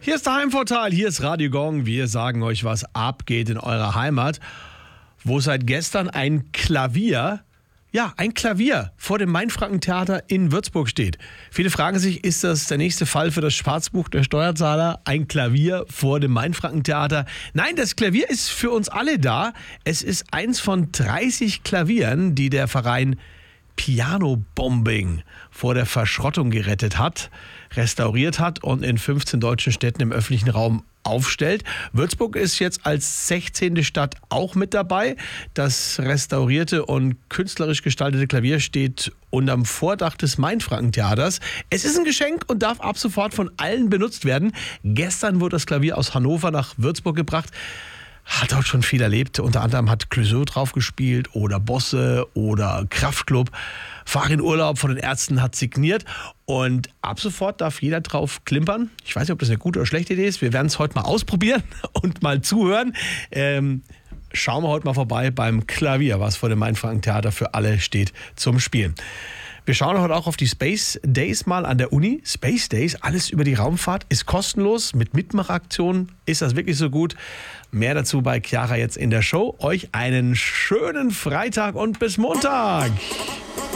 Hier ist der Heimvorteil, hier ist Radio Gong. Wir sagen euch, was abgeht in eurer Heimat, wo seit gestern ein Klavier vor dem Mainfranken-Theater in Würzburg steht. Viele fragen sich, ist das der nächste Fall für das Schwarzbuch der Steuerzahler? Ein Klavier vor dem Mainfranken-Theater? Nein, das Klavier ist für uns alle da. Es ist eins von 30 Klavieren, die der Verein Piano Bombing vor der Verschrottung gerettet hat, restauriert hat und in 15 deutschen Städten im öffentlichen Raum aufstellt. Würzburg ist jetzt als 16. Stadt auch mit dabei. Das restaurierte und künstlerisch gestaltete Klavier steht unterm Vordach des Mainfranken-Theaters. Es ist ein Geschenk und darf ab sofort von allen benutzt werden. Gestern wurde das Klavier aus Hannover nach Würzburg gebracht. Hat dort schon viel erlebt. Unter anderem hat Clouseau drauf gespielt oder Bosse oder Kraftklub. Farin Urlaub von den Ärzten hat signiert. Und ab sofort darf jeder drauf klimpern. Ich weiß nicht, ob das eine gute oder schlechte Idee ist. Wir werden es heute mal ausprobieren und mal zuhören. Schauen wir heute mal vorbei beim Klavier, was vor dem Mainfranken-Theater für alle steht zum Spielen. Wir schauen heute auch auf die Space Days mal an der Uni. Space Days, alles über die Raumfahrt, ist kostenlos mit Mitmachaktionen. Ist das wirklich so gut? Mehr dazu bei Chiara jetzt in der Show. Euch einen schönen Freitag und bis Montag.